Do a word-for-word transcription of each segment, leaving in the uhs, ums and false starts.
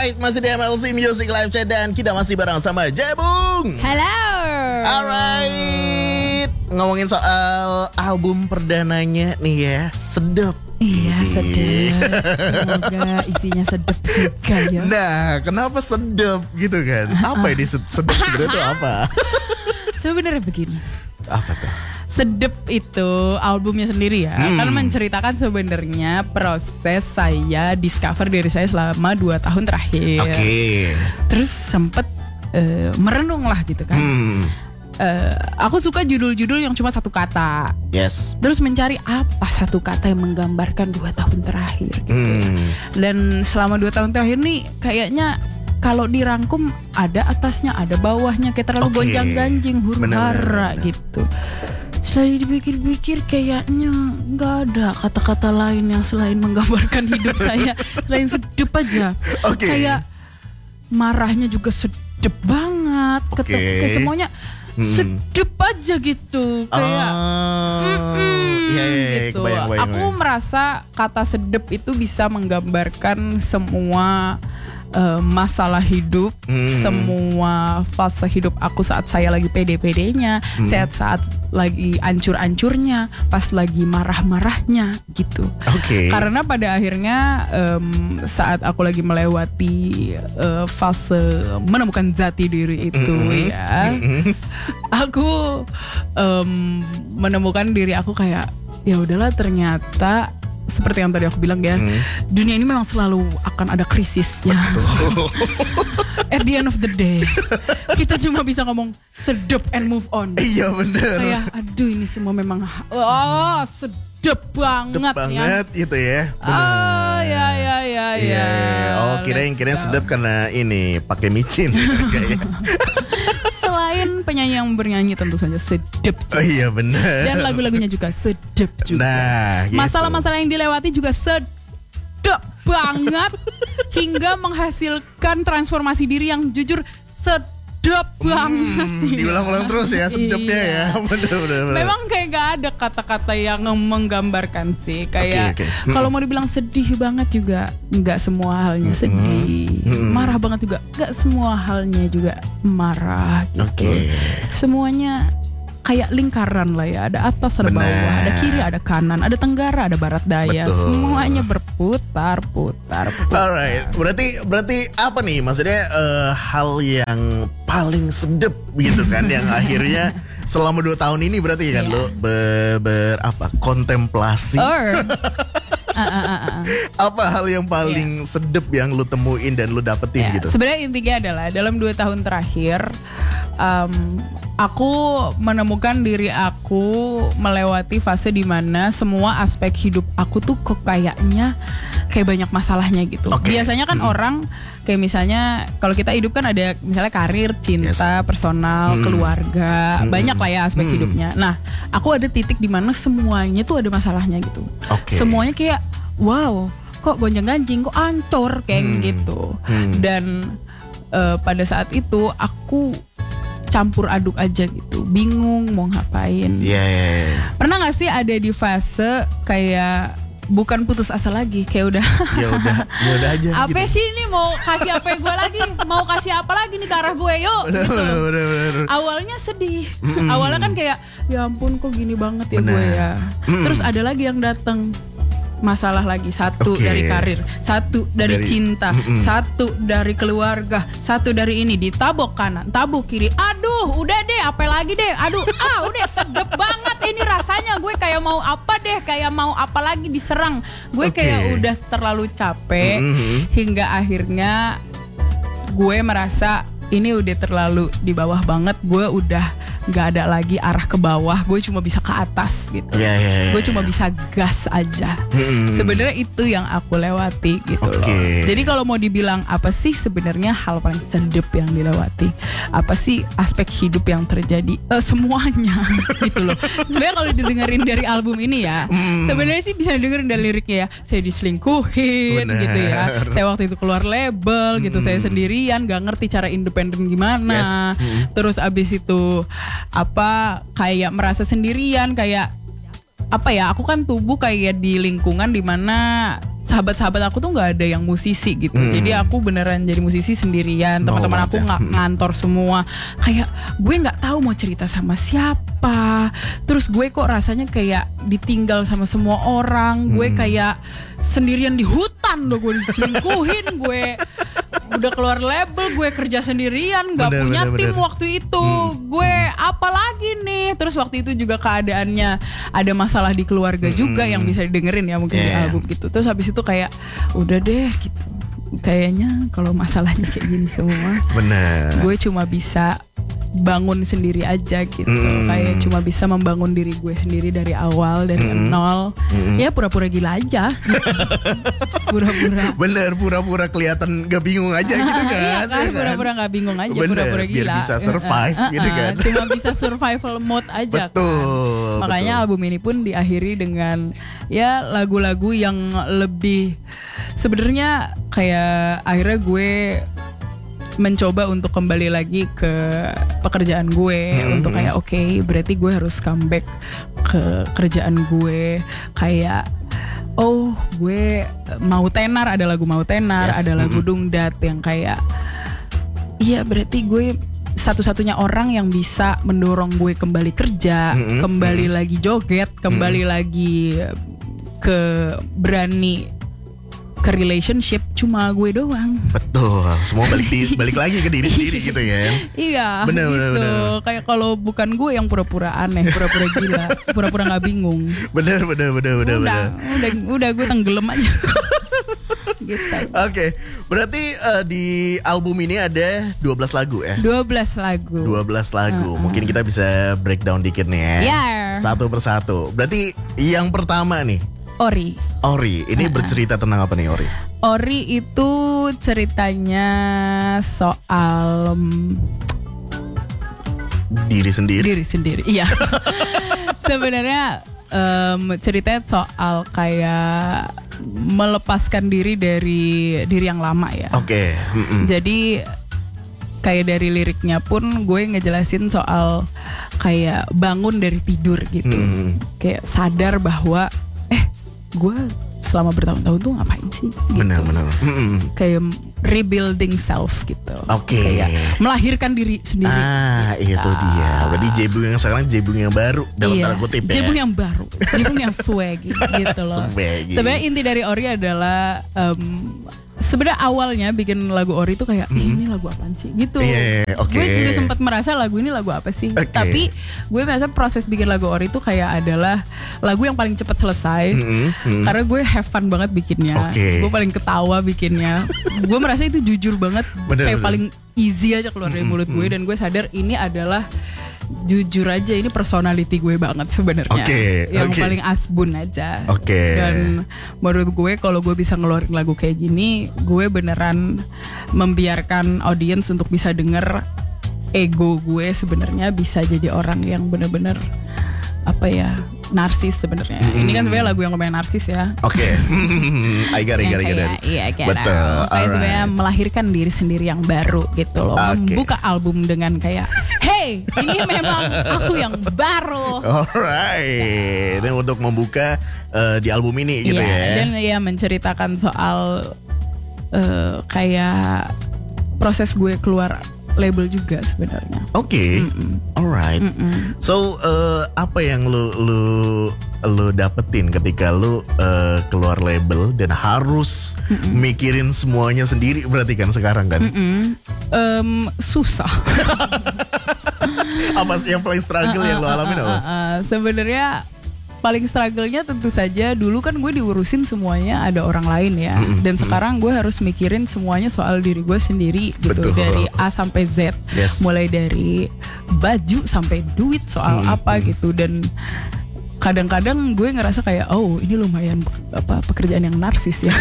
Alright, masih di M L C Music Live Chat dan kita masih bareng sama Jebung. Halo. Alright, ngomongin soal album perdananya nih ya, sedap. Iya, sedap. Semoga isinya sedap juga ya. Nah, kenapa sedap gitu kan? Apa ini sedap sebenarnya itu apa? Sebenarnya begini. Apa tuh? Sedep itu albumnya sendiri ya, hmm. kan menceritakan sebenarnya proses saya discover diri saya selama dua tahun terakhir. Oke. Okay. Terus sempet uh, merenung lah gitu kan. Hmm. Uh, aku suka judul-judul yang cuma satu kata. Yes. Terus mencari apa satu kata yang menggambarkan dua tahun terakhir gitu. Hmm. Dan selama dua tahun terakhir nih kayaknya kalau dirangkum ada atasnya, ada bawahnya, kayak terlalu okay. gonjang-ganjing, huru-hara gitu. Setelah dipikir-pikir kayaknya nggak ada kata-kata lain yang selain menggambarkan hidup saya, selain sedep aja. Okay. Kayak marahnya juga sedep banget, okay. Ketemu, kayak semuanya hmm. sedep aja gitu, kayak oh, iya, iya, gitu. Kebayang, kebayang, Aku kebayang. merasa kata sedep itu bisa menggambarkan semua Uh, masalah hidup, hmm. semua fase hidup aku saat saya lagi pede-pedenya, hmm. saat saat lagi ancur-ancurnya, pas lagi marah-marahnya gitu. Okay. Karena pada akhirnya um, saat aku lagi melewati uh, fase menemukan jati diri itu mm-hmm. ya, mm-hmm. aku um, menemukan diri aku kayak ya udahlah ternyata. Seperti yang tadi aku bilang ya, hmm. dunia ini memang selalu akan ada krisisnya. At the end of the day, kita cuma bisa ngomong sedep and move on. Iya benar. Kayak aduh ini semua memang oh sedep banget, sedep banget ya. Itu ya. Bener. Oh ya ya ya ya. Oh kirain kirain sedep karena ini pakai micin. Selain penyanyi yang bernyanyi tentu saja sedep juga. Oh iya benar. Dan lagu-lagunya juga sedep juga. Nah, gitu. Masalah-masalah yang dilewati juga sedep banget hingga menghasilkan transformasi diri yang jujur sedep banget. Hmm, diulang-ulang terus ya sedepnya iya. ya. Bener-bener. Memang kayak gak ada kata-kata yang menggambarkan sih. Kayak okay, okay. kalau mau dibilang sedih banget juga nggak semua halnya sedih. Hmm. Marah banget juga nggak semua halnya juga marah gitu. Okay. Semuanya kayak lingkaran lah ya. Ada atas, ada Bener. bawah, ada kiri, ada kanan, ada tenggara, ada barat daya. Betul. Semuanya berputar, putar, putar. Alright, berarti berarti apa nih? Maksudnya uh, hal yang paling sedep gitu kan, yang akhirnya selama dua tahun ini berarti kan yeah. lo ber, ber apa kontemplasi. Or. Uh, uh, uh, uh. Apa hal yang paling yeah. sedep yang lu temuin dan lu dapetin yeah. gitu? Sebenarnya intinya adalah dalam dua tahun terakhir um, aku menemukan diri aku melewati fase dimana semua aspek hidup aku tuh kok kayaknya kayak banyak masalahnya gitu. Okay. Biasanya kan hmm. orang kayak misalnya kalau kita hidup kan ada misalnya karir, cinta, yes. personal, hmm. keluarga, hmm. banyak lah ya aspek hmm. hidupnya. Nah, aku ada titik di mana semuanya tuh ada masalahnya gitu. Okay. Semuanya kayak wow, kok gonjang-ganjing, kok ancur kayak hmm. gitu. Hmm. Dan uh, pada saat itu aku campur aduk aja gitu, bingung mau ngapain. Yeah, yeah, yeah. Pernah nggak sih ada di fase kayak bukan putus asa lagi, kayak udah ya udah ya udah aja apa gitu. Sih ini mau kasih apa gue lagi, mau kasih apa lagi nih ke arah gue yuk bener, gitu. bener, bener, bener. Awalnya sedih, mm-hmm. awalnya kan kayak ya ampun kok gini banget ya bener. Gue ya mm-hmm. Terus ada lagi yang datang masalah lagi, satu okay. dari karir, satu dari, dari cinta, mm-mm. satu dari keluarga, satu dari ini, ditabok kanan, tabok kiri, aduh udah deh apa lagi deh, aduh ah udah sedep banget ini rasanya, gue kayak mau apa deh, kayak mau apa lagi diserang, gue okay. kayak udah terlalu capek, mm-hmm. hingga akhirnya gue merasa ini udah terlalu di bawah banget, gue udah gak ada lagi arah ke bawah, gue cuma bisa ke atas gitu. Yeah, yeah, yeah, gue cuma bisa gas aja. Mm. Sebenarnya itu yang aku lewati gitu okay. loh. Jadi kalau mau dibilang apa sih sebenarnya hal paling sedep yang dilewati? Apa sih aspek hidup yang terjadi? Uh, semuanya gitu loh. Sebenarnya kalau didengerin dari album ini ya, mm. sebenarnya sih bisa dengerin dari liriknya ya. Saya diselingkuhin Bener. Gitu ya. Saya waktu itu keluar label gitu, mm. saya sendirian, gak ngerti cara independen gimana. Yes. Mm. Terus abis itu apa kayak merasa sendirian, kayak apa ya, aku kan tumbuh kayak di lingkungan dimana sahabat-sahabat aku tuh nggak ada yang musisi gitu. Hmm. Jadi aku beneran jadi musisi sendirian. Teman-teman aku nggak ngantor semua. Kayak gue nggak tahu mau cerita sama siapa. Terus gue kok rasanya kayak ditinggal sama semua orang. Gue kayak sendirian di hutan loh, gue diselingkuhin, gue udah keluar label, gue kerja sendirian, nggak punya bener, tim bener. Waktu itu, hmm. gue apa lagi nih? Terus waktu itu juga keadaannya ada masalah di keluarga hmm. juga yang bisa didengerin ya mungkin yeah. di album gitu. Terus habis itu kayak udah deh gitu. Kayaknya kalau masalahnya kayak gini semua, bener. Gue cuma bisa bangun sendiri aja gitu. Mm. Kayak cuma bisa membangun diri gue sendiri dari awal, dari mm. nol. Mm. Ya pura-pura gila aja. Pura-pura. Bener, pura-pura kelihatan gak bingung aja gitu kan. Iya kan, pura-pura gak bingung aja. Bener, pura-pura gila. Biar bisa survive uh, uh, gitu kan. Cuma bisa survival mode aja. Betul, kan. Makanya betul. album ini pun diakhiri dengan ya lagu-lagu yang lebih, sebenarnya kayak akhirnya gue mencoba untuk kembali lagi ke pekerjaan gue, hmm. untuk kayak oke okay, berarti gue harus comeback ke kerjaan gue, kayak oh gue mau tenar, ada lagu mau tenar, yes. ada lagu hmm. dungdat yang kayak iya berarti gue satu-satunya orang yang bisa mendorong gue kembali kerja, hmm. kembali hmm. lagi joget, kembali hmm. lagi ke berani ke relationship cuma gue doang. Betul, semua balik di, balik lagi ke diri sendiri gitu ya. Iya, bener, gitu. Bener, bener. Kayak kalau bukan gue yang pura-pura aneh, pura-pura gila, pura-pura nggak bingung. Bener, bener, bener, bener. Udah, bener. udah, udah gue tenggelam aja. Gitu. Oke, okay. Berarti uh, di album ini ada dua belas lagu ya? dua belas lagu. dua belas lagu. Uh-uh. Mungkin kita bisa breakdown dikit nih ya. Yeah. Satu persatu. Berarti yang pertama nih. Ori. Ori, ini uh-uh. bercerita tentang apa nih Ori? Ori itu ceritanya soal um, diri sendiri. Diri sendiri, iya. Sebenarnya um, ceritanya soal kayak melepaskan diri dari diri yang lama ya. Oke. Okay. Jadi kayak dari liriknya pun gue ngejelasin soal kayak bangun dari tidur gitu, mm. kayak sadar bahwa gue selama bertahun-tahun tuh ngapain sih gitu. Benar-benar mm-mm. Kayak rebuilding self gitu. Oke, okay. Kayak melahirkan diri sendiri. Ah gitu. Itu dia. Berarti Jebung yang sekarang Jebung yang baru dalam iya. tanda kutip ya. Jebung yang baru, Jebung yang swaggy gitu loh. Swaggy. Sebenarnya inti dari Ori adalah um, sebenarnya awalnya bikin lagu Ori tuh kayak mm-hmm. ini lagu apaan sih gitu. Yeah, okay. Gue juga sempat merasa lagu ini lagu apa sih. Okay. Tapi gue merasa proses bikin lagu Ori tuh kayak adalah lagu yang paling cepat selesai. Mm-hmm. Karena gue have fun banget bikinnya. Okay. Gue paling ketawa bikinnya. Gue merasa itu jujur banget. Bener, kayak bener. Paling easy aja keluar dari mulut gue. Dan gue sadar ini adalah jujur aja ini personality gue banget sebenarnya. Okay, yang okay. paling asbun aja. Okay. Dan menurut gue kalau gue bisa ngeluarin lagu kayak gini, gue beneran membiarkan audiens untuk bisa denger ego gue sebenarnya bisa jadi orang yang bener-bener apa ya, narsis sebenarnya. Mm. Ini kan sebenarnya lagu yang lumayan narsis ya. Oke. Okay. I got it, got it, got it. Iya, betul. Kayak sebenarnya melahirkan diri sendiri yang baru gitu loh. Okay. Membuka album dengan kayak, hey, ini memang aku yang baru. Alright. Dan untuk membuka uh, di album ini gitu yeah, ya. Dan ya menceritakan soal uh, kayak proses gue keluar label juga sebenarnya. Oke, okay. Alright. Mm-mm. So uh, apa yang lu lu lu dapetin ketika lu uh, keluar label dan harus Mm-mm. mikirin semuanya sendiri berarti kan sekarang kan? Um, susah. Apa yang paling struggle uh, uh, yang lu alamin? Uh, uh, uh, uh, Sebenarnya paling struggle-nya tentu saja dulu kan gue diurusin semuanya ada orang lain ya. Mm-hmm. Dan sekarang gue harus mikirin semuanya soal diri gue sendiri gitu. Betul. Dari A sampai Z. Yes. Mulai dari baju sampai duit soal mm-hmm. apa gitu. Dan kadang-kadang gue ngerasa kayak oh ini lumayan apa pekerjaan yang narsis ya.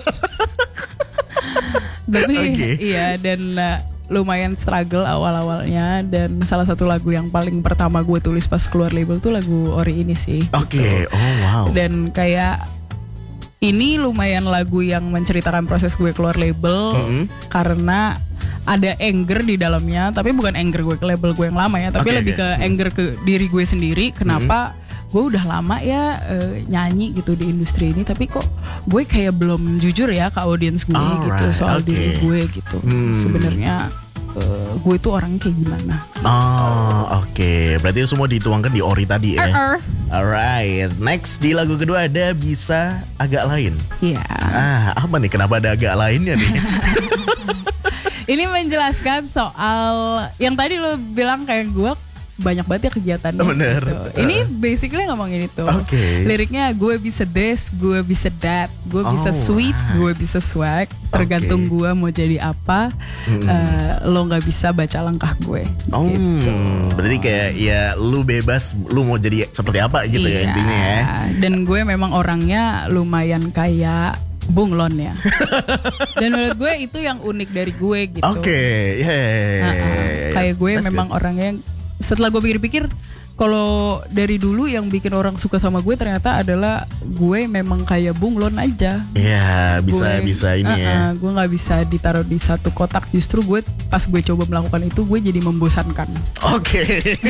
Tapi okay. iya dan uh, lumayan struggle awal-awalnya. Dan salah satu lagu yang paling pertama gue tulis pas keluar label tuh lagu Ori ini sih. Oke, okay. gitu. Oh wow. Dan kayak ini lumayan lagu yang menceritakan proses gue keluar label, mm-hmm. karena ada anger di dalamnya. Tapi bukan anger gue ke label gue yang lama ya, tapi okay, lebih okay. ke anger ke diri gue sendiri. Kenapa mm-hmm. gue udah lama ya uh, nyanyi gitu di industri ini, tapi kok gue kayak belum jujur ya ke audiens gue Alright, gitu soal okay. diri gue gitu. Hmm. Sebenarnya uh, gue itu orang kayak gimana? Gitu. Oh, oke. Okay. Berarti semua dituangkan di Ori tadi ya. Uh-uh. Alright. Next di lagu kedua ada Bisa Agak Lain. Iya. Ah, apa nih? Kenapa ada agak lainnya nih? Ini menjelaskan soal yang tadi lo bilang kayak gue banyak banget ya kegiatannya. Bener. Gitu. Ini basically ngomongin itu. Okay. Liriknya gue bisa this, gue bisa that, gue bisa Oh, sweet, right. gue bisa swag. Tergantung Okay. gue mau jadi apa. Hmm. Uh, lo nggak bisa baca langkah gue. Oh, Gitu. berarti kayak ya lu bebas, lu mau jadi seperti apa gitu ya Iya. intinya ya. Dan gue memang orangnya lumayan kayak bunglon ya. Dan menurut gue itu yang unik dari gue gitu. Oke, yeah. Uh-uh. Kayak gue That's memang good. orangnya, setelah gue pikir-pikir, kalau dari dulu yang bikin orang suka sama gue ternyata adalah gue memang kayak bunglon aja. Iya, bisa Gue- bisa ini uh-uh, ya. Gue nggak bisa ditaruh di satu kotak. Justru gue pas gue coba melakukan itu gue jadi membosankan. Oke.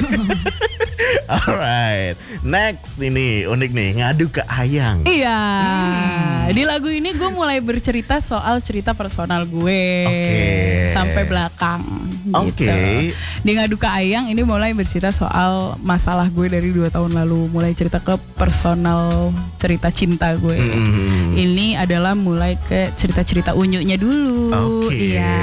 Alright. Next ini unik nih, Ngadu ke Ayang. Iya, di lagu ini gue mulai bercerita soal cerita personal gue Oke. sampai belakang. Gitu. Oke. Di Ngadu ke Ayang ini mulai bercerita soal masalah gue dari dua tahun lalu, mulai cerita ke personal cerita cinta gue. Mm. Ini adalah mulai ke cerita-cerita unyunya dulu. Oke. Iya.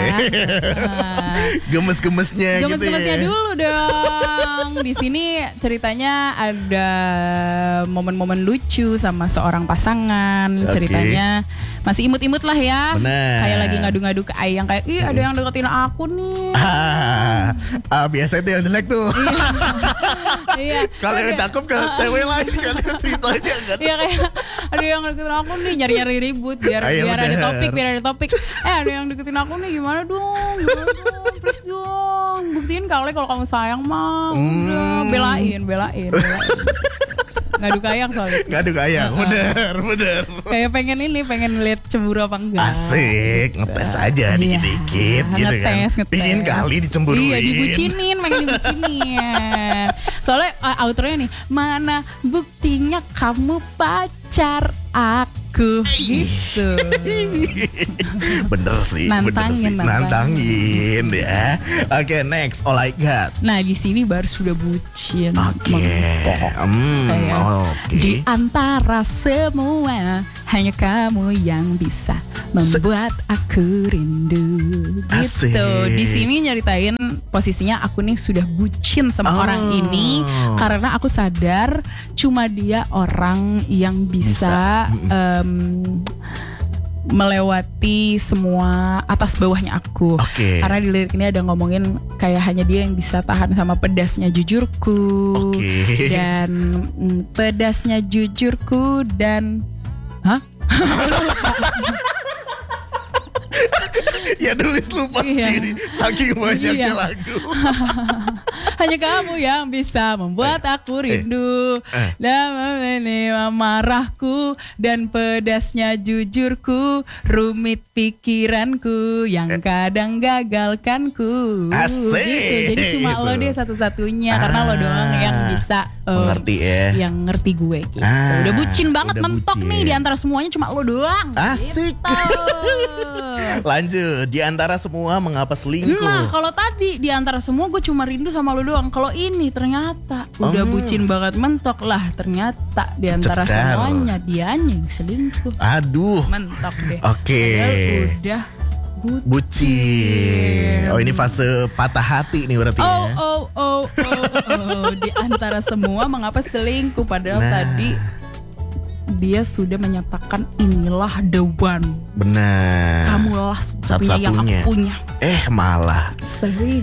Gemes-gemesnya gitu ya. Gemes-gemesnya dulu dong. Di sini ceritanya ada momen-momen lucu sama seorang pasangan. Oke. Ceritanya masih imut-imut lah ya. Benar. Kayak lagi ngadu-ngadu ke Ayang kayak, ih ada yang deketin aku nih. Ah, ah, biasa itu yang jelek tuh. Iya. Kalau yang cakep ke cewek lain kan ceritanya kan. Iya kayak ada yang deketin aku nih, nyari-nyari ribut biar Ah, iya biar ada bener. topik, biar ada topik. Eh ada yang deketin aku nih, gimana dong? Gimana dong? Please dong. Buktiin kali kalau kamu sayang mah. Udah, Hmm. belain, belain, belain. Ngadu ke Ayang soal itu. Ngadu ke Ayang, bener bener. Kayak pengen ini, pengen lihat cemburu apa enggak. Asik, ngetes aja Iya. dikit-dikit gitu kan. Ngetes, ngetes. Pingin kali dicemburuin. Iya, dibucinin, pengen dibucinin. Soalnya uh, outronya nih, mana buktinya kamu pacar aku gitu. Bener sih, Nantangin, bener sih. nantangin. Nantangin ya. Oke, next All I Got. Nah di sini baru sudah bucin. Oke. mentok. Hmm, Kayak, oke. di antara semua hanya kamu yang bisa membuat aku rindu. Asik. Gitu. Di sini nyeritain posisinya aku nih sudah bucin sama Oh. orang ini karena aku sadar cuma dia orang yang bisa, em, melewati semua atas bawahnya aku. Oke. Karena di lirik ini ada ngomongin kayak hanya dia yang bisa tahan sama pedasnya jujurku. Oke. Dan mm, pedasnya jujurku dan hah? Ya nulis lupa Iya. sendiri. Saking banyaknya Iya. lagu. Hanya kamu yang bisa membuat aku rindu eh. dan ini marahku dan pedasnya jujurku, rumit pikiranku yang kadang gagalkanku. Asik. Gitu. Jadi cuma lo deh satu-satunya karena lo doang Ah, yang bisa em, mengerti ya. yang ngerti gue gitu. Ah, Udah bucin banget, udah mentok bucin. nih di antara semuanya cuma lo doang. Asik. Gitu. Lanjut, di antara semua mengapa selingkuh? Nah kalau tadi di antara semua gue cuma rindu sama lo doang. Kalau ini ternyata udah Oh. bucin banget mentok lah. Ternyata di antara Cekar. semuanya dianya yang selingkuh. Aduh. Mentok deh. Oke. Padahal udah bucin. Bucin. Oh, ini fase patah hati nih berarti Oh ya. oh oh oh oh. Di antara semua mengapa selingkuh? Padahal Nah. tadi dia sudah menyatakan inilah the one. Benar. Kamulah satu-satunya yang aku Satu-satunya. punya. Eh malah. Sering.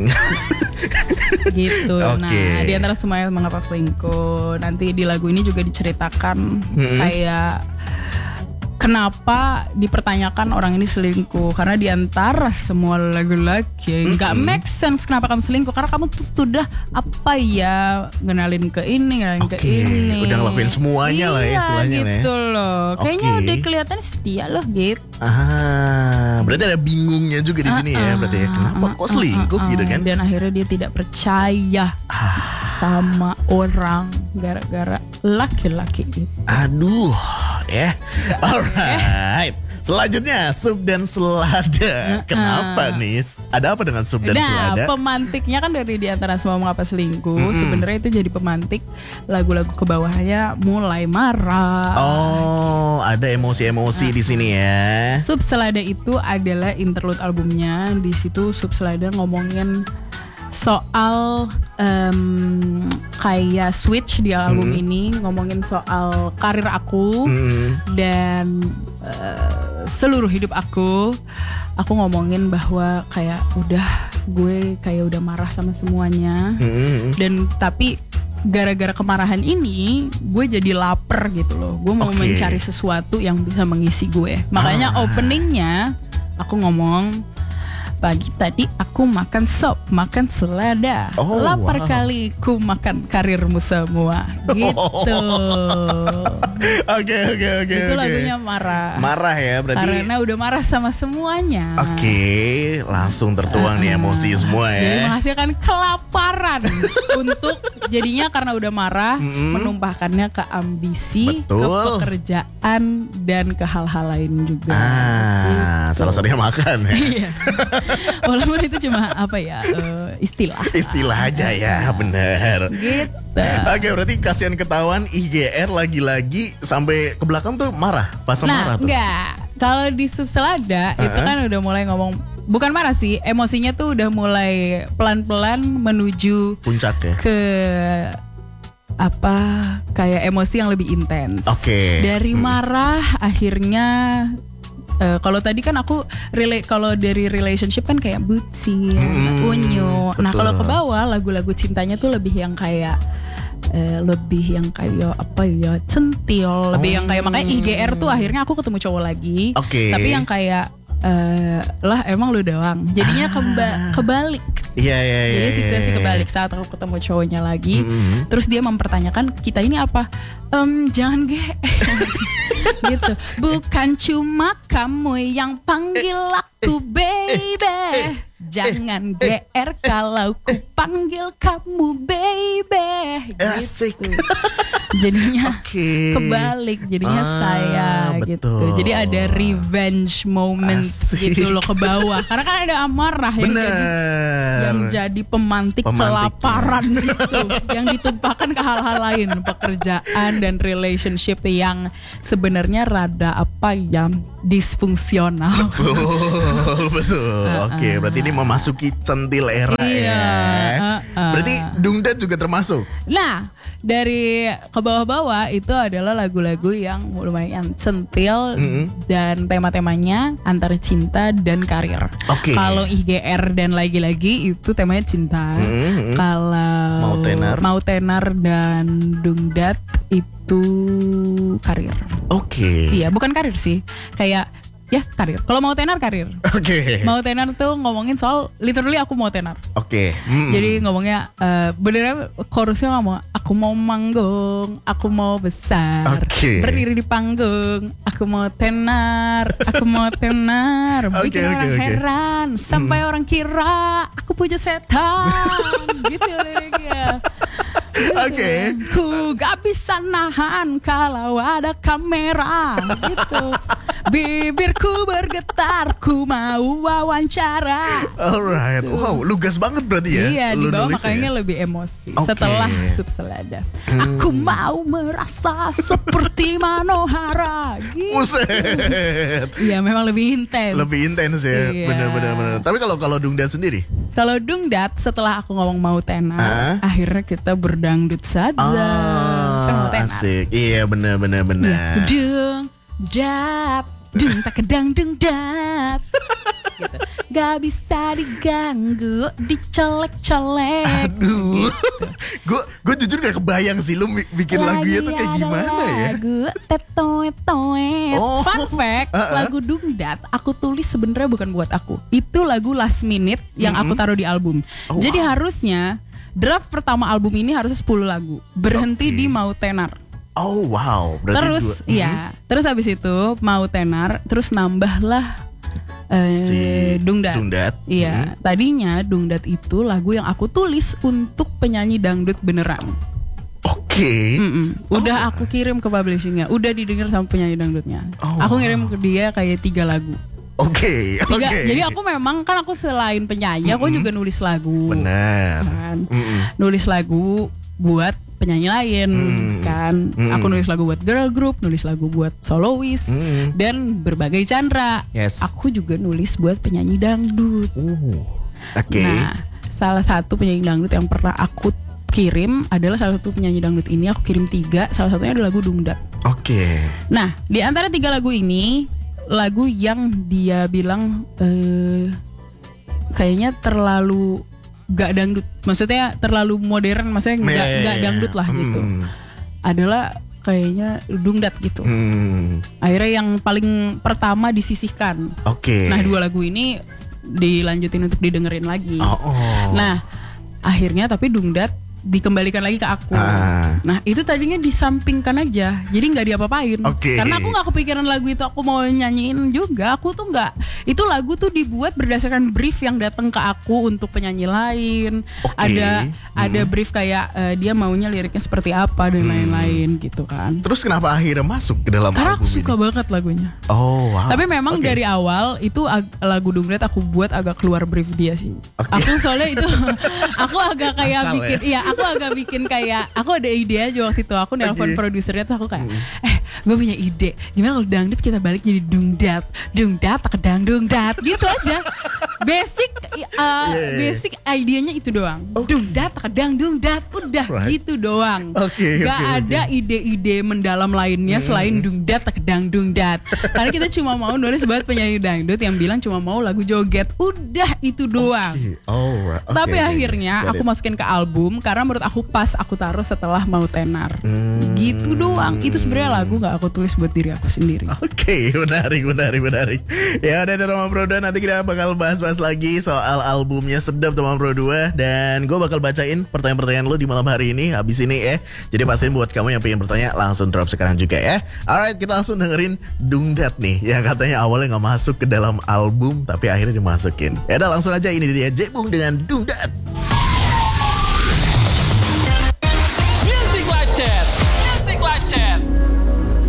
Gitu. Oke. Nah, di antara semuanya mengapa selingkuh. Nanti di lagu ini juga diceritakan Mm-mm. kayak kenapa dipertanyakan orang ini selingkuh? Karena diantara semua laki-laki nggak mm-hmm. make sense kenapa kamu selingkuh, karena kamu tuh sudah apa ya ngenalin ke ini, ngenalin okay. ke ini, udah ngelakuin semuanya iya, lah ya istilahnya gitu ya. loh. Kayaknya okay. udah kelihatan setia loh gitu. Ah, berarti ada bingungnya juga di sini uh-uh. ya, berarti ya. Kenapa kok selingkuh uh-uh. gitu kan? Dan akhirnya dia tidak percaya ah. sama orang gara-gara laki-laki itu. Aduh, ya. Yeah. Alright. Selanjutnya sup dan selada. Kenapa nih? Ada apa dengan sup dan nah, selada? Nah, pemantiknya kan dari diantara semua mengapa selingkuh. Mm-hmm. Sebenarnya itu jadi pemantik lagu-lagu ke bawahnya mulai marah. Oh, ada emosi-emosi uh-huh. di sini ya. Sup selada itu adalah interlude albumnya. Di situ sup selada ngomongin soal um, kayak switch di album mm. ini, ngomongin soal karir aku mm. dan uh, seluruh hidup aku. Aku ngomongin bahwa kayak udah gue kayak udah marah sama semuanya mm. dan tapi gara-gara kemarahan ini gue jadi lapar gitu loh. Gue mau okay. mencari sesuatu yang bisa mengisi gue. Makanya ah. openingnya aku ngomong, pagi tadi aku makan sop, makan selada. Oh, lapar wow. kali ku makan karirmu semua. Gitu. Oke oke oke. Itu lagunya marah. Marah ya berarti. Karena udah marah sama semuanya. Oke, okay, langsung tertuang uh, nih emosi semua ya. Jadi menghasilkan kelaparan untuk jadinya karena udah marah mm-hmm. menumpahkannya ke ambisi, betul. Ke pekerjaan dan ke hal-hal lain juga. Ah, gitu. Salah satunya makan ya. Iya. Walaupun itu cuma apa ya uh, istilah. Istilah aja ya, benar. Gitu. Oke, berarti kasihan ketahuan I G R lagi-lagi sampai ke belakang tuh marah, pas nah, marah tuh. Nah, enggak. Kalau di Sup Selada uh-huh. itu kan udah mulai ngomong, bukan marah sih, emosinya tuh udah mulai pelan-pelan menuju puncak ya. Ke apa kayak emosi yang lebih intens. Oke. Okay. Dari marah hmm. akhirnya Uh, kalau tadi kan aku relate, kalau dari relationship kan kayak bucin, hmm, unyu. Nah kalau ke bawah lagu-lagu cintanya tuh lebih yang kayak uh, lebih yang kayak apa ya, centil, lebih oh. yang kayak, makanya I G R tuh akhirnya aku ketemu cowok lagi. Okay. Tapi yang kayak uh, lah emang lu doang. Jadinya ah. keba- kebalik. Iya iya iya. Jadi situasi kebalik saat aku ketemu cowoknya lagi, mm-hmm. terus dia mempertanyakan kita ini apa? Um, jangan ge. Gitu. Bukan cuma kamu yang panggil aku baby. Jangan G R kalau ku panggil kamu baby. Gitu. Jadinya okay. kebalik, jadinya ah, saya betul. Gitu. Jadi ada revenge moment Asik. Gitu loh ke bawah. Karena kan ada amarah yang jadi, yang jadi pemantik, pemantik kelaparan gitu, yang ditumpahkan ke hal-hal lain, pekerjaan dan relationship yang sebenarnya rada apa ya, disfungsional. Betul, betul. uh, Oke, okay, berarti ini memasuki centil era iya, ya. Uh, uh. Berarti Dungdat juga termasuk. Nah, dari ke bawah-bawah itu adalah lagu-lagu yang lumayan centil mm-hmm. dan tema-temanya antara cinta dan karir. Okay. Kalau I G R dan lagi-lagi itu temanya cinta. Mm-hmm. Kalau Mau Tenar, Mau Tenar dan Dungdat itu karir. Oke. Okay. Iya, bukan karir sih. Kayak ya karir. Kalau Mau Tenar karir. Oke. Okay. Mau Tenar tuh ngomongin soal literally aku mau tenar. Oke. Okay. Mm. Jadi ngomongnya uh, beneran chorusnya ngomong aku mau manggung, aku mau besar, okay. berdiri di panggung, aku mau tenar, aku mau tenar, bikin okay, orang okay, heran okay. sampai mm. orang kira aku puja setan. Gitu liriknya. Oke. Okay. Ku gak bisa nahan kalau ada kamera gitu. Bibirku bergetar, ku mau wawancara. Alright, gitu. Wow, lugas banget berarti ya. Iya, di bawah makanya ya? Lebih emosi. Okay. Setelah Sup Selada, hmm. aku mau merasa seperti Manohara. Gitu. Buset. Iya, memang lebih intens. Lebih intens ya, iya. benar-benar. Tapi kalau kalau Dungdat sendiri? Kalau Dungdat setelah aku ngomong mau tenar, ah? akhirnya kita berdangdut saja. Ah, kan mau tenar. Asik, iya benar-benar benar. Dung dat, dung tak kedang dung dat. Gitu. gak bisa diganggu, dicolek-colek. Aduh, gue gue jujur gak kebayang sih lu bikin lagunya tuh kayak gimana ya? Lagu tetoet-toet. Oh. Fun fact, Uh-uh. lagu Dungdat aku tulis sebenarnya bukan buat aku. Itu lagu last minute yang aku taruh di album. Oh, Jadi wow. harusnya draft pertama album ini harusnya sepuluh lagu. Berhenti Oke. di Mau Tenar. Oh wow, berarti Terus dua- iya, terus habis itu Mau Tenar, terus nambahlah eh, Si Dungdat. Dungdat. Iya, tadinya Dungdat itu lagu yang aku tulis untuk penyanyi dangdut beneran. Oke. Mm-mm. Udah aku kirim ke publishingnya, udah didengar sama penyanyi dangdutnya. Oh, aku ngirim ke dia kayak tiga lagu. Oke, oke. Tiga. Jadi aku memang kan aku selain penyanyi, aku juga nulis lagu. Benar. Kan? Mm-mm. Nulis lagu buat penyanyi lain, Mm. kan. Mm. Aku nulis lagu buat girl group, nulis lagu buat soloist, Mm. dan berbagai genre. Yes. Aku juga nulis buat penyanyi dangdut. Uh, Oke. Nah, salah satu penyanyi dangdut yang pernah aku kirim adalah salah satu penyanyi dangdut ini. Aku kirim tiga, salah satunya adalah lagu Dungdat. Oke. Nah, di antara tiga lagu ini, lagu yang dia bilang eh, kayaknya terlalu gak dangdut, maksudnya terlalu modern, maksudnya Ya, gak, ya, gak ya. dangdut lah gitu. Hmm. Adalah kayaknya Dungdat gitu. Hmm. Akhirnya yang paling pertama disisihkan. Oke. Nah, dua lagu ini dilanjutin untuk didengerin lagi. Oh, oh. Nah, akhirnya tapi Dungdat dikembalikan lagi ke aku. Ah. Nah, itu tadinya disampingkan aja, jadi nggak diapa-apain. Oke. Karena aku nggak kepikiran lagu itu aku mau nyanyiin juga. Aku tuh nggak. Itu lagu tuh dibuat berdasarkan brief yang datang ke aku untuk penyanyi lain. Oke. Ada Hmm. ada brief kayak eh, dia maunya liriknya seperti apa dan lain-lain gitu kan. Terus kenapa akhirnya masuk ke dalam Karena aku album suka ini? banget lagunya. Oh wow. Tapi memang Oke. dari awal itu ag- lagu Dungdat aku buat agak keluar brief dia sih. Oke. Aku soalnya itu aku agak kayak Asal bikin, iya aku agak bikin kayak aku ada ide aja waktu itu. Aku nelpon Oke. produsernya tuh aku kayak, eh gue punya ide. Gimana kalau dangdut kita balik jadi Dungdat, Dungdat kedang Dungdat gitu aja. Basic, uh, Yeah. basic idenya itu doang. Oke. Dungdat kedang Dungdat, udah Right. gitu doang. Oke, Gak oke, ada ide-ide mendalam lainnya selain Dungdat kedang Dungdat. Karena kita cuma mau nulis buat penyanyi dangdut yang bilang cuma mau lagu joget. Udah itu doang. Oh, right. Oke, Tapi oke. akhirnya Got aku it. masukin ke album karena menurut aku pas aku taruh setelah Mau Tenar. Hmm. Gitu doang. Itu sebenarnya lagu gak aku tulis buat diri aku sendiri. Oke, menarik, menarik, menarik. Ya udah dari Teman Pro dua, nanti kita bakal bahas-bahas lagi soal albumnya Sedap Teman Pro dua. Dan gue bakal bacain pertanyaan-pertanyaan lo di malam hari ini habis ini ya. Jadi pastiin buat kamu yang pengen bertanya langsung drop sekarang juga ya. Alright, kita langsung dengerin Dungdat nih, yang katanya awalnya gak masuk ke dalam album tapi akhirnya dimasukin. Ya udah langsung aja, ini dia Jebung dengan Dungdat.